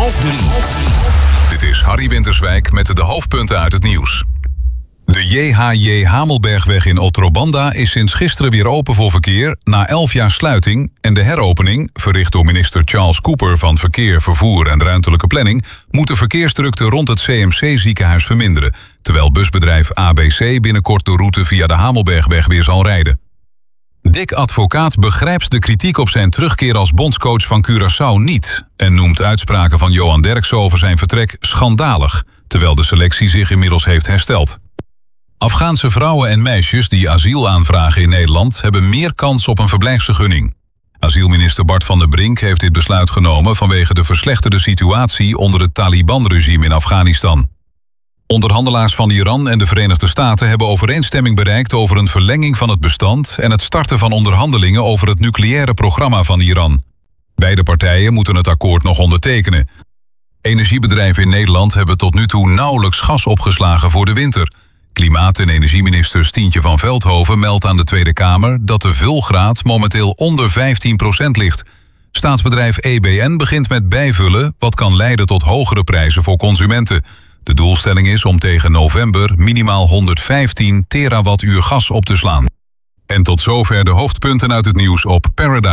3:30. Dit is Harry Winterswijk met de hoofdpunten uit het nieuws. De JHJ Hamelbergweg in Otrobanda is sinds gisteren weer open voor verkeer na 11 jaar sluiting en de heropening, verricht door minister Charles Cooper van Verkeer, Vervoer en Ruimtelijke Planning, moet de verkeersdrukte rond het CMC-ziekenhuis verminderen, terwijl busbedrijf ABC binnenkort de route via de Hamelbergweg weer zal rijden. Dick Advocaat begrijpt de kritiek op zijn terugkeer als bondscoach van Curaçao niet en noemt uitspraken van Johan Derksen over zijn vertrek schandalig, terwijl de selectie zich inmiddels heeft hersteld. Afghaanse vrouwen en meisjes die asiel aanvragen in Nederland hebben meer kans op een verblijfsvergunning. Asielminister Bart van der Brink heeft dit besluit genomen vanwege de verslechterde situatie onder het Taliban-regime in Afghanistan. Onderhandelaars van Iran en de Verenigde Staten hebben overeenstemming bereikt over een verlenging van het bestand en het starten van onderhandelingen over het nucleaire programma van Iran. Beide partijen moeten het akkoord nog ondertekenen. Energiebedrijven in Nederland hebben tot nu toe nauwelijks gas opgeslagen voor de winter. Klimaat- en energieminister Stientje van Veldhoven meldt aan de Tweede Kamer dat de vulgraad momenteel onder 15% ligt. Staatsbedrijf EBN begint met bijvullen, wat kan leiden tot hogere prijzen voor consumenten. De doelstelling is om tegen november minimaal 115 terawattuur gas op te slaan. En tot zover de hoofdpunten uit het nieuws op Paradise.